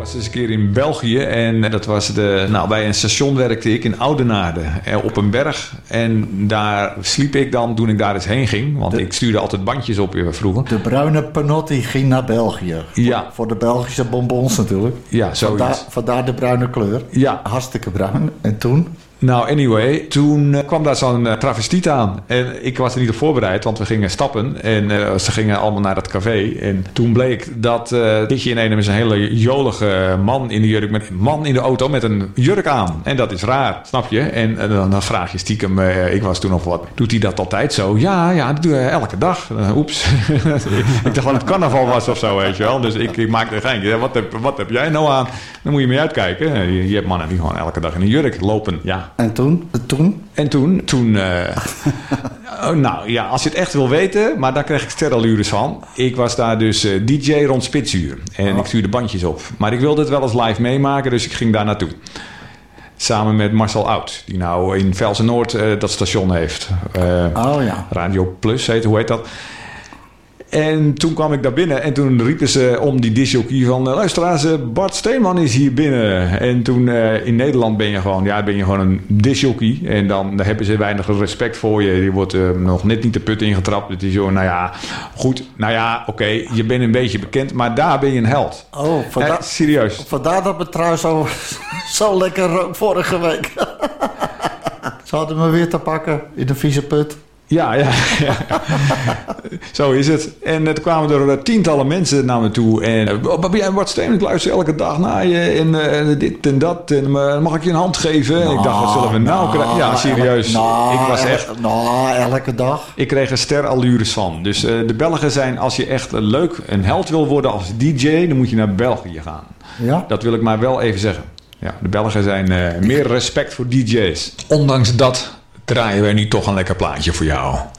was eens een keer in België en dat was bij een station werkte ik in Oudenaarde op een berg. En daar sliep ik dan toen ik daar eens heen ging. Want ik stuurde altijd bandjes op vroeger. De bruine Panotti ging naar België. Ja. Voor de Belgische bonbons natuurlijk. Ja, zoiets. Vandaar de bruine kleur. Ja. Hartstikke bruin. En toen? Nou, anyway, toen kwam daar zo'n travestiet aan. En ik was er niet op voorbereid, want we gingen stappen. En ze gingen allemaal naar dat café. En toen bleek dat Ditje in een met een hele jolige man in de jurk. Met een man in de auto met een jurk aan. En dat is raar, snap je? En dan vraag je stiekem, ik was toen nog wat. Doet hij dat altijd zo? Ja, dat doe je elke dag. Oeps. Ik dacht dat het carnaval was of zo, weet je wel. Dus ik maakte een geintje. Wat heb jij nou aan? Dan moet je mee uitkijken. Je hebt mannen die gewoon elke dag in een jurk lopen. Ja. En toen? Nou ja, als je het echt wil weten, maar daar kreeg ik sterrenallures van. Ik was daar dus DJ rond spitsuur. En ik stuurde bandjes op. Maar ik wilde het wel eens live meemaken, dus ik ging daar naartoe. Samen met Marcel Oud, die nou in Velsen-Noord dat station heeft. Radio Plus hoe heet dat? En toen kwam ik daar binnen en toen riepen ze om die discjockey van... luisteraars, Bart Steenman is hier binnen. En toen in Nederland ben je gewoon een discjockey. En dan hebben ze weinig respect voor je. Je wordt nog net niet de put ingetrapt. Het is zo, oké, je bent een beetje bekend. Maar daar ben je een held. Oh, serieus. Vandaar dat mijn trui zo lekker rook vorige week. Ze hadden me weer te pakken in de vieze put. Ja. Zo is het. En toen kwamen er tientallen mensen naar me toe. En ben jij Bart Steen? Ik luister elke dag naar je. En dit en dat. En mag ik je een hand geven? En ik dacht, wat zullen we nou krijgen? Ja, serieus. Ik was echt... elke dag. Ik kreeg er sterallures van. Dus de Belgen zijn, als je echt een held wil worden als DJ, dan moet je naar België gaan. Ja? Dat wil ik maar wel even zeggen. Ja, de Belgen zijn meer respect voor DJ's. Ondanks dat... draaien wij nu toch een lekker plaatje voor jou.